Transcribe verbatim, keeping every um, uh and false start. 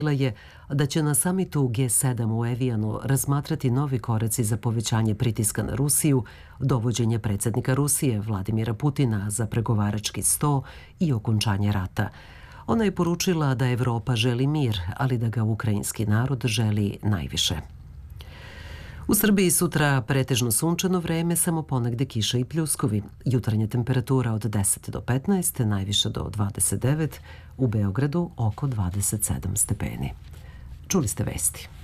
je da će na samitu G sedam u Evijanu razmatrati novi koraci za povećanje pritiska na Rusiju, dovođenje predsjednika Rusije Vladimira Putina za pregovarački sto i okončanje rata. Ona je poručila da Evropa želi mir, ali da ga ukrajinski narod želi najviše. U Srbiji sutra pretežno sunčano vreme, samo ponegde kiša i pljuskovi. Jutarnja temperatura od deset do petnaest, najviše do dvadeset devet, u Beogradu oko dvadeset sedam stepeni. Čuli ste vesti.